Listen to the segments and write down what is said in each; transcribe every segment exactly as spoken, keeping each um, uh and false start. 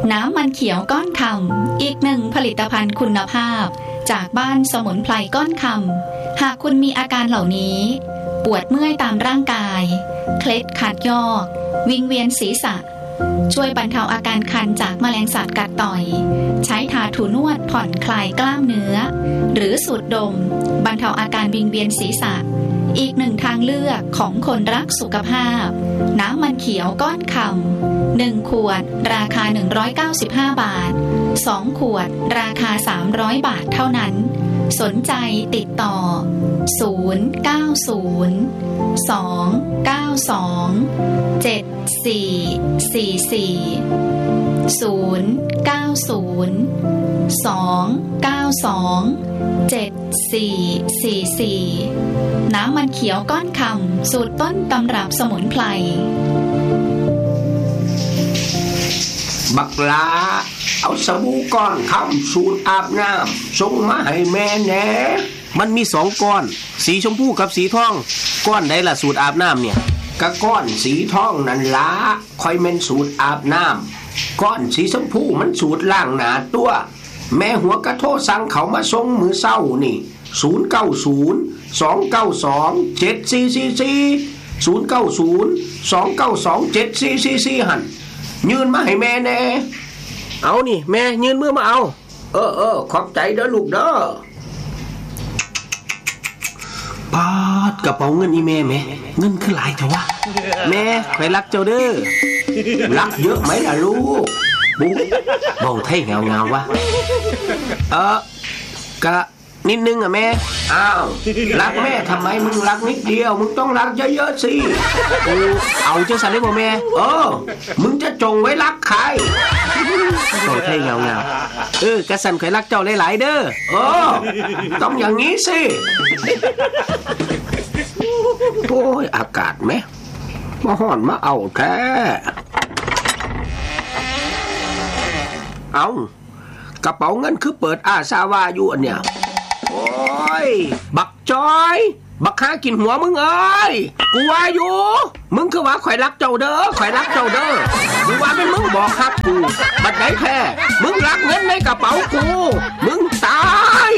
น้ำมันเขียวก้อนคำอีกหนึ่งผลิตภัณฑ์คุณภาพจากบ้านสมุนไพรก้อนคำหากคุณมีอาการเหล่านี้ปวดเมื่อยตามร่างกายเคล็ดขัดยอกวิงเวียนศีรษะช่วยบรรเทาอาการคันจากแมลงสาบกัดต่อยใช้ทาถูนวดผ่อนคลายกล้ามเนื้อหรือสูดดมบรรเทาอาการวิงเวียนศีรษะอีกหนึ่งทางเลือกของคนรักสุขภาพน้ำมันเขียวก้อนคำหนึ่งขวดราคาหนึ่งร้อยเก้าสิบห้าบาทสองขวดราคาสามร้อยบาทเท่านั้นสนใจติดต่อศูนย์ เก้า ศูนย์ สอง เก้า สอง เจ็ด สี่ สี่ สี่ ศูนย์ เก้า ศูนย์ สอง เก้า สอง เจ็ด สี่ สี่ สี่น้ำมันเขียวก้อนคำสูตรต้นตำรับสมุนไพรบักลาเอาสบู่ก้อนคำสูตรอาบน้ำส่งมาให้แม่แหน่มันมีสองก้อนสีชมพูกับสีทองก้อนใดล่ะสูตรอาบน้ำเนี่ยกะก้อนสีทองนั่นล่ะค่อยแม่นสูตรอาบน้ำก้อนสีชมพูมันสูตรล้างหน้าตัวแม่หัวกะโทรสั่งเขามาส่งมื้อเช้านี่ศูนย์ เก้า ศูนย์ สอง เก้า สอง เจ็ด สี่ สี่ สี่ ศูนย์ เก้า ศูนย์ สอง เก้า สอง เจ็ด สี่ สี่ สี่หั่นยืนมาให้แม่แน่เอานี่แม่ยืนมือมาเอาเออเออขอบใจเด้อลูกเด้อปาดกระเป๋าเงินอีแม่แม่เงินคือหลายเถอะวะแม่ใครรักเจ้าเด้อรักเยอะไหมล่ะลูกบุ๊เบาไทยเงาเงาวะเออกะนิดนึงอ่ะแม่อ้าวรักแม่ทำไมมึงรักนิดเดียวมึงต้องรักเยอะๆสิเอาเจ้าสันได้บ่แม่เออมึงจะจงไว้รักใครเบาไทยเงาเงาเออกะสันเคยรักเจ้าหลายๆเด้อเออต้องอย่างนี้สิโอ้ยอากาศแม่มาห่อนมาเอาแท้เอากระเป๋าเงินคือเปิดอาซาวาอยู่อันเนี่ยโอ้ยบักจอยบักข้ากินหัวมึงเอ้ยกูว่าอยู่มึงคือว่าข่อยรักเจ้าเด้อข่อยรักเจ้าเด้อกูว่าเป็นมึงบอกครับกูบัดไหนแท้มึงรักเงินในกระเป๋ากูมึงตาย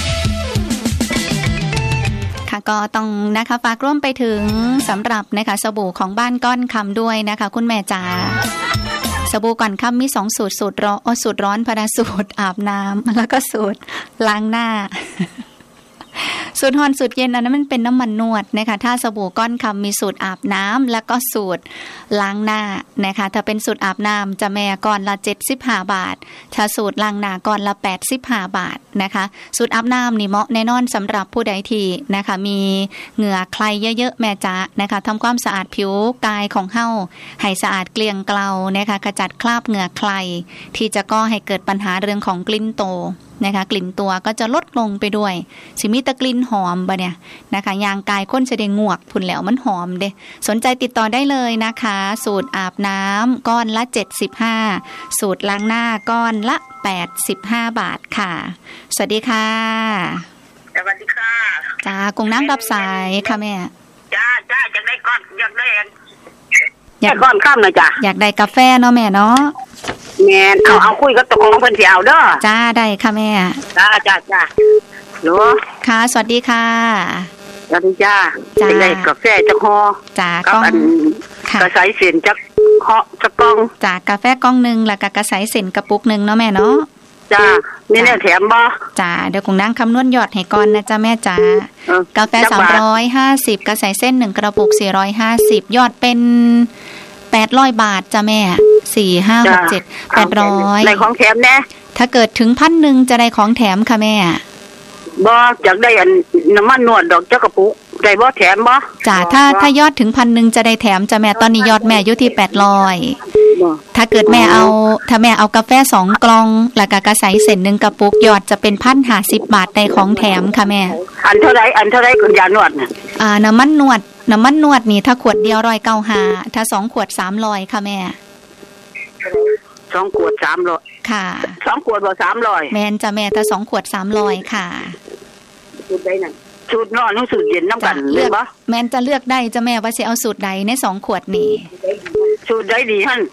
ค่ะก็ต้องนะคะฝากร่วมไปถึงสำหรับนะคะสบู่ของบ้านก้อนคำด้วยนะคะคุณแม่จ๋าสบู่ก่อนค่ำมีสองสูตรสูตรร้อนสูตรร้อนพนาสูตรอาบน้ำแล้วก็สูตรล้างหน้าสูตรฮอนสูตรเย็นอันนั้นมันเป็นน้ำมันนวดนะคะถ้าสบู่ก้อนคำมีสูตรอาบน้ำแล้วก็สูตรล้างหน้านะคะถ้าเป็นสูตรอาบน้ำจะแม่ก้อนละเจ็ดสิบห้าบาทถ้าสูตรล้างหน้าก้อนละแปดสิบห้าบาทนะคะสูตรอาบน้ำนี่เหมาะแน่นอนสำหรับผู้ใดที่นะคะมีเหงื่อใครเยอะๆแม่จ๊ะนะคะทำความสะอาดผิวกายของเฮาให้สะอาดเกลี้ยงเกลานะคะขจัดคราบเหงื่อใครที่จะก่อให้เกิดปัญหาเรื่องของกลิ่นโตนะคะกลิ่นตัวก็จะลดลงไปด้วยสิมีตะกลิ่นหอมบะเนี่ยนะคะยางกายก้นจะได้งวกพุ่นแล้วมันหอมเด้สนใจติดต่อได้เลยนะคะสูตรอาบน้ำก้อนละเจ็ดสิบห้าสูตรล้างหน้าก้อนละแปดสิบห้าบาทค่ะสวัสดีค่ะสวัสดีค่ะจ้ากรุงน้ำรับสายค่ะแม่จ้าจ้าอยากได้ก้อนอยากได้อยากก้อนข้ามเลยจ้ะอยากได้กาแฟเนาะแม่เนาะแม่เอาเอาคุยกับตกลงเพิ่นสิเอาเด้อจ้าได้ค่ะแม่จ้าจ้าจ้าโหลค่ะสวัสดีค่ะสวัสดีจ้าได้กาแฟจักห่อจ้ากล้องกระใสเส้นจักห่อจักกล้องจ้ากาแฟกล้องนึงแล้วก็กระใสเส้นกระปุกนึงเนาะแม่เนาะจ้านี่เนี่ยแถมบ่จ้าเดี๋ยวคงนั่งคำนวณยอดให้ก่อนนะจ้าแม่จ้ากาแฟสามร้อยห้าสิบกระใสเส้นหนึ่งกระปุกสี่ร้อยห้าสิบยอดเป็นแปดร้อยบาทจ้ะแม่สี่ ห้า หก เจ็ด แปดร้อยได้ของแถมแน่ถ้าเกิดถึง หนึ่งพัน นึงจะได้ของแถมค่ะแม่บ่อยากได้อันน้ำมันนวดดอกจักกระปุกได้บ่แถมบ่จ้ะถ้าถ้ายอดถึง หนึ่งพัน นึงจะได้แถมจ้ะแม่ตอนนี้ยอดแม่อยู่ที่แปดร้อยถ้าเกิดแม่เอาถ้าแม่เอากาแฟสองกล่องแล้วก็กระใสเส้นหนึ่งกระปุกยอดจะเป็น หนึ่งพันห้าสิบ บาทได้ของแถมค่ะแม่อันเท่าไหร่อันเท่าไหร่คุณยานวดน่ะอ่าน้ำมันนวดน้ำมันนวดนี่ถ้าขวดเดียวหนึ่งร้อยเก้าสิบห้าถ้าสองขวดสามร้อยค่ะแม่สองขวดสามร้อยค่ะสองขวดบ่สามร้อยแม่นจ้ะแม่ถ้าสองขวดสามร้อยค่ะสูตรใดนั่นสูตรร้อนหรือสูตรเย็นนำกันเลือกบ่แม่นจะเลือกได้จ้ะแม่ว่าสิเอาสูตรใดในสองขวดนี่สูตรใดดีหั่น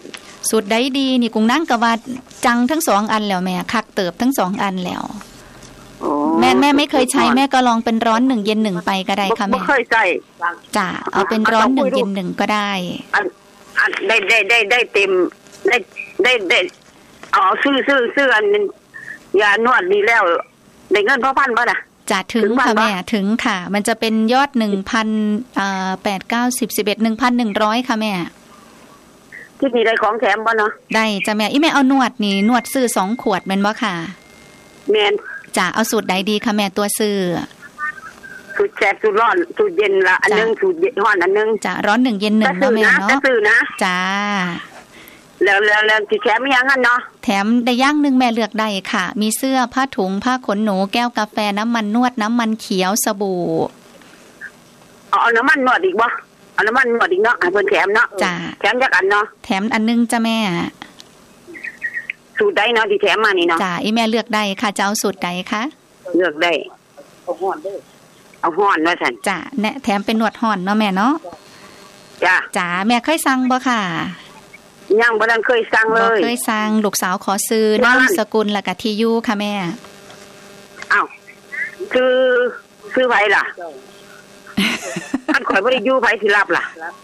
สูตรใดดีนี่กุ้งนั่งกะว่าจังทั้งสองอันแล้วแม่คักเติบทั้งสองอันแล้วแม่แม่ไม่เคยใช้แม่ก็ลองเป็นร้อนหนึ่งเย็นหนึ่งไปก็ได้ค่ะแม่ไม่เคยใช้จ้ะเอาเป็นร้อนหนึ่งเย็นหนึ่งก็ได้อันอันได้ได้ได้ได้เต็มได้ได้ได้อ๋อซื้อซื้อซื้ออันยานวดดีแล้วได้เงินพ่อพันป่ะน่ะจะถึงค่ะแม่ถึงค่ะมันจะเป็นยอดหนึ่งพันอ่าแปดเก้าสิบสิบเอ็ดหนึ่งพันหนึ่งร้อยค่ะแม่ที่มีได้ของแถมป่ะเนาะได้จ้ะแม่อีแม่เอานวดนี่นวดซื้อสองขวดแม่นบ่ค่ะแม่นจะเอาสูตรใดดีค่ะแม่ตัวซื้อสูตรแซ่บสูตรร้อนสูตรเย็นละอันนึงสูตรเย็นร้อนอันนึงจะร้อนหนึ่งเย็นหนึ่งเนาะแม่เนาะจะซื้อนะจ้าแล้วแล้วแล้วที่แถมมีอย่างนั้นเนาะแถมได้ย่างหนึ่งแม่เลือกได้ค่ะมีเสื้อผ้าถุงผ้าขนหนูแก้วกาแฟน้ำมันนวดน้ำมันเขียวสบู่เอาน้ำมันนวดอีกบ่เอาน้ำมันนวดอีกเนาะเพิ่นแถมเนาะจ้าแถมจักอันเนาะแถมอันนึงจ้ะแม่สูตรใดเนาะที่แถมมานี่เนาะจ้าอีแม่เลือกได้ค่ะจะเอาสูตรใดคะเลือกได้เอาฮ้อนเด้อเอาฮ้อนว่าซั่นจ้าแนะแถมเป็นนวดฮ้อนเนาะแม่เนาะจ้าจ้าแม่เคยสั่งบ่ค่ะยังบ่ทันเคยสั่งเลยบ่เคยสั่งลูกสาวขอซื้อนามสกุลแล้วก็ที่อยู่ค่ะแม่อ้าวคือซื้อไผล่ะอันข่อยบ่ได้อยู่ไผสิรับล่ะ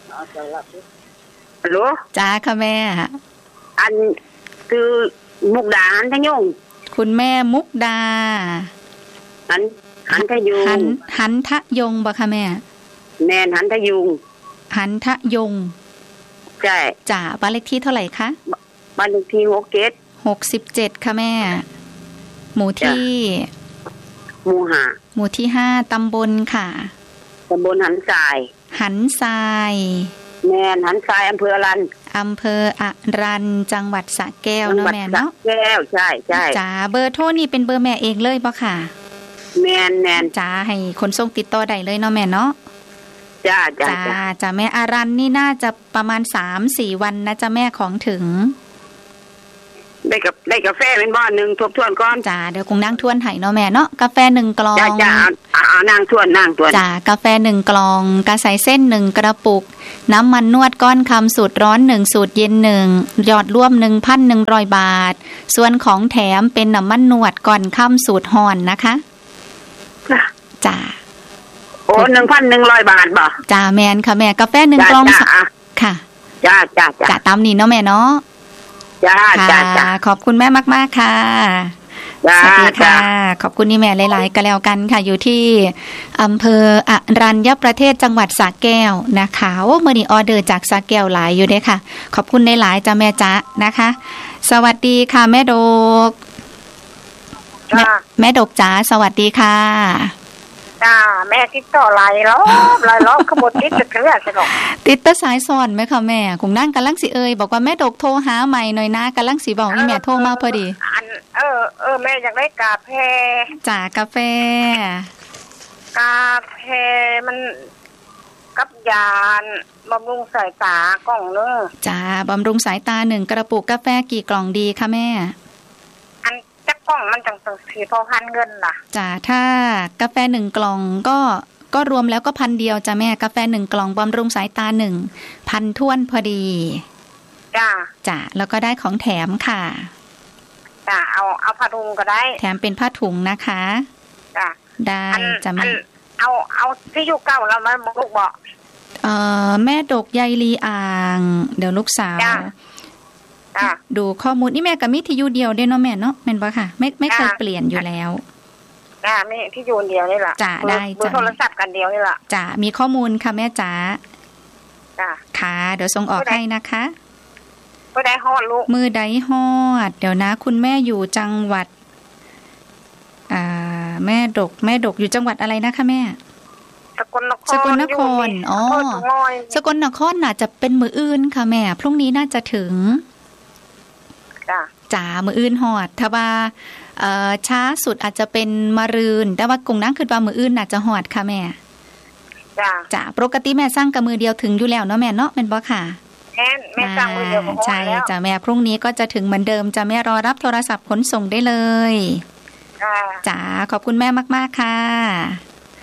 ฮัลโหลจ้าค่ะแม่อันคือมุกดาหันทยงคุณแม่มุกดาหันหันทยงหันหันทะยงบ่ค่ะแม่แม่นหันทยงหันทะยงใช่จ้าบ้านเลขที่เท่าไหร่คะบ้านเลขที่หกสิบเจ็ดหกสิบเจ็ดค่ะแม่หมู่ที่หมู่ห้าหมู่ที่ห้าตำบลค่ะตำบลหันทรายหันทรายแม่นหันทรายอำเภออรัญอำเภออรัญจังหวัดสระแก้วเนาะแม่เนาะแก้วใช่ใช่จ้าเบอร์โทรนี่เป็นเบอร์แม่เองเลยป่ะค่ะแม่นแม่นจ้าให้คนส่งติดต่อได้เลยเนาะแม่เนาะจ้าจ้าจ้าจ้าแม่อารันนี่น่าจะประมาณ สามสี่ วันนะจ้าแม่ของถึงได้กับได้กาแฟเป็นบ้านหนึ่งทบทวนก่อนจ้าเดี๋ยวคงนั่งทวนไห้เนาะแม่เนาะกาแฟหนึ่งกล่องจ้าจ้าเอานั่งทวนนั่งทวนจ้ากาแฟหนึ่งกล่องกระใสเส้นหนึ่งกระปุกน้ำมันนวดก้อนคำสูตรร้อนหนึ่งสูตรเย็นหนึ่งยอดร่วม หนึ่งพันหนึ่งร้อย บาทส่วนของแถมเป็นน้ำมันนวดก้อนคำสูตรห่อนนะคะจ้าโอ้ หนึ่งพันหนึ่งร้อย บาทบ่จ้าแม่นค่ะแม่กาแฟหนึ่งกล่องค่ะจ้าจ้าจ้าจ้าตามนี้เนาะแม่เนาะจ้าจ้าจ้าขอบคุณแม่มากๆค่ะสวัสดีค่ะขอบคุณนี่แม่หลายๆก็แล้วกันค่ะอยู่ที่อำเภออรัญญประเทศจังหวัดสระแก้วนะคะโอ้เมื่อนี้ออเดอร์จากสระแก้วหลายอยู่เด้ค่ะขอบคุณหลายๆจ้าแม่จ๊ะนะคะสวัสดีค่ะแม่ดกแม่แม่ดกจ๋าสวัสดีค่ะจ้าแม่ติดต่อหลายรอบหลายรอบขบวนติดจะเถื่อสนุกติดต่อสายสอนไหมคะแม่คงนั่งกำลังสิเอ่ยบอกว่าแม่ดกโทรหาใหม่หน่อยนะกำลังสิบอกให้แม่โทรมาพอดีอันเออเออแม่อยากได้กาแฟจ้ากาแฟกาแฟมันกับยานบำรุงสายตากล่องนึงจ้าบำรุงสายตาหนึ่งกระปุกกาแฟกี่กล่องดีคะแม่อันจักกล่องมันจังสังสีพอพันเงินล่ะจ้าถ้ากาแฟหนึ่งกล่องก็ก็รวมแล้วก็พันเดียวจ้าแม่กาแฟหนึ่งกล่องบำรุงสายตาหนึ่งพันท้วนพอดีจ้าจ้าแล้วก็ได้ของแถมค่ะจ้าเอาเอาผ้าถุงก็ได้แถมเป็นผ้าถุงนะคะจ้าได้จ้าแม่เอาเอาที่อยู่เก่าแล้วมันบอกบอกเอ่อแม่ดกยายลีอ่างเดี๋ยวลูกสาวดูข้อมูลนี่แม่กับมิที่อยู่เดียวได้เนาะแม่เนาะแม่นบ่ค่ะไม่ไม่เคยเปลี่ยนอยู่แล้วจ้ามีที่อยู่เดียวนี่แหละจ้าได้จ้าโทรศัพท์กันเดียวนี่แหละจ้ามีข้อมูลค่ะแม่จ๋าจ้าค่ะเดี๋ยวส่งออกให้นะคะมือใดฮอดลูกมือใดฮอดเดี๋ยวนะคุณแม่อยู่จังหวัดอ่าแม่ดกแม่ดกอยู่จังหวัดอะไรนะคะแม่สกลนครสกลนครอ๋อสกลนครน่าจะเป็นมืออื่นค่ะแม่พรุ่งนี้น่าจะถึงจ้าจ๋ามืออื่นฮอดถ้าว่าเอ่อช้าสุดอาจจะเป็นมะรืนแต่ว่ากงนั่งคือว่ามืออื่นน่าจะฮอดค่ะแม่จ้าจ้าปกติแม่สร้างกับมือเดียวถึงอยู่แล้วเนาะแม่เนาะแม่นบ่ค่ะแม่แม่สั่งมือเดียวก็พอใช่จ้ะแม่พรุ่งนี้ก็จะถึงเหมือนเดิมจะแม่รอรับโทรศัพท์ขนส่งได้เลยจ้าขอบคุณแม่มากๆค่ะ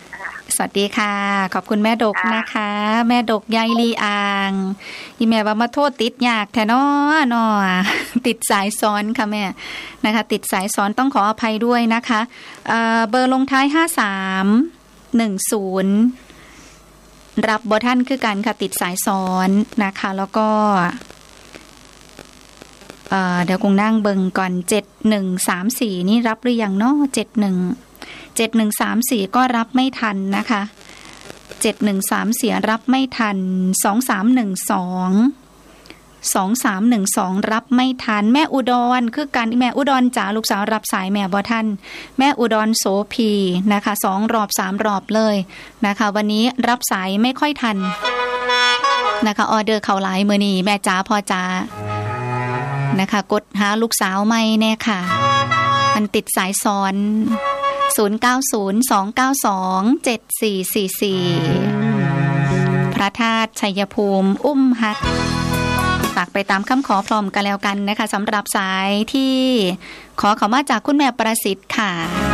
สวัสดีค่ะขอบคุณแม่ดกนะคะแม่ดกยายลีอางอีแม่ว่ามาโทษติดยากแท้น้อน้อติดสายซ้อนค่ะแม่นะคะติดสายซ้อนต้องขออภัยด้วยนะคะเอ่อเบอร์ลงท้ายห้าสามหนึ่งศูนย์รับบ่ท่านคือกันค่ะติดสายซ้อนนะคะแล้วก็เอ่อเดี๋ยวคงนั่งเบิ่งก่อนเจ็ดหนึ่งสามสี่นี่รับหรือยังเนาะเจ็ดหนึ่งเจ็ดหนึ่งสามสี่ก็รับไม่ทันนะคะเจ็ดหนึ่งสามสี่รับไม่ทันสองสามหนึ่งสองสองสามหนึ่งสองรับไม่ทันแม่อุดรคือการแม่อุดรจ๋าลูกสาวรับสายแม่บ่ทันแม่อุดรโสพีนะคะสองรอบสามรอบเลยนะคะวันนี้รับสายไม่ค่อยทันนะคะออเดอร์เข้าหลายมื้อนี้แม่จ๋าพ่อจ๋านะคะกดหาลูกสาวใหม่แน่ค่ะมันติดสายซ้อนศูนย์ เก้า ศูนย์ สอง เก้า สอง เจ็ด สี่ สี่ สี่พระธาตุชัยภูมิอุ้มฮักฝากไปตามคำขอพร้อมกันแล้วกันนะคะสำหรับสายที่ขอเข้ามาจากคุณแม่ประสิทธิ์ค่ะ